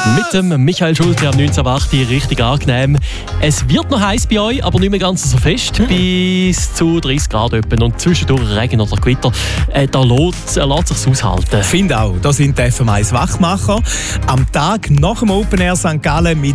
Mit dem Michael Schulte am 19.08. richtig angenehm. Es wird noch heiß bei euch, aber nicht mehr ganz so fest. Bis zu 30 Grad etwa. Und zwischendurch Regen oder Gewitter. Da lässt es sich aushalten. Ich finde auch, da sind die FM1 Wachmacher am Tag nach dem Open Air St. Gallen mit